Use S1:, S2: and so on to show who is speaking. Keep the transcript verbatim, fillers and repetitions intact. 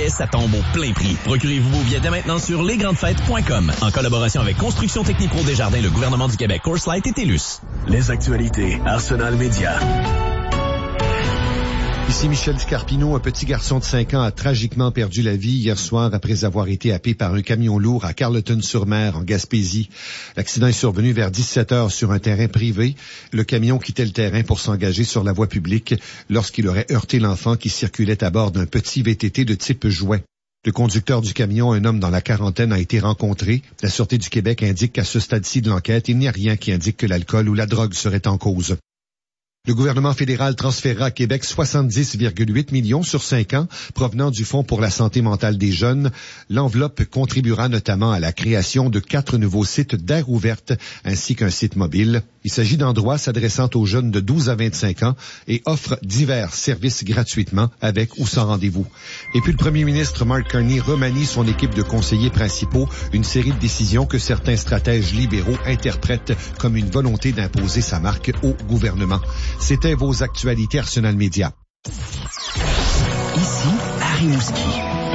S1: billets, ça tombe au plein prix. Procurez-vous vos billets dès maintenant sur les grandes fêtes point com. En collaboration avec Construction Technipro Desjardins, le gouvernement du Québec, Coors Light et TELUS.
S2: Les actualités Arsenal Média.
S3: Ici Michel Scarpino, un petit garçon de cinq ans a tragiquement perdu la vie hier soir après avoir été happé par un camion lourd à Carleton-sur-Mer, en Gaspésie. L'accident est survenu vers dix-sept heures sur un terrain privé. Le camion quittait le terrain pour s'engager sur la voie publique lorsqu'il aurait heurté l'enfant qui circulait à bord d'un petit V T T de type jouet. Le conducteur du camion, un homme dans la quarantaine, a été rencontré. La Sûreté du Québec indique qu'à ce stade-ci de l'enquête, il n'y a rien qui indique que l'alcool ou la drogue serait en cause. Le gouvernement fédéral transférera à Québec soixante-dix virgule huit millions sur cinq ans provenant du Fonds pour la santé mentale des jeunes. L'enveloppe contribuera notamment à la création de quatre nouveaux sites d'aire ouverte ainsi qu'un site mobile. Il s'agit d'endroits s'adressant aux jeunes de douze à vingt-cinq ans et offre divers services gratuitement avec ou sans rendez-vous. Et puis le premier ministre Mark Carney remanie son équipe de conseillers principaux, une série de décisions que certains stratèges libéraux interprètent comme une volonté d'imposer sa marque au gouvernement. C'était vos actualités Arsenal Média.
S2: Ici, à Rimouski.